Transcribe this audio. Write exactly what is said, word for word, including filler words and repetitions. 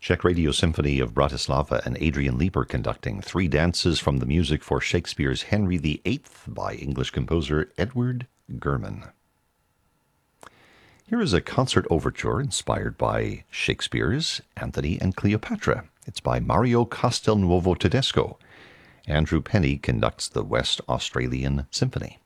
Czech Radio Symphony of Bratislava and Adrian Leeper conducting three dances from the music for Shakespeare's Henry the Eighth by English composer Edward German. Here is a concert overture inspired by Shakespeare's Antony and Cleopatra. It's by Mario Castelnuovo Tedesco. Andrew Penny conducts the West Australian Symphony.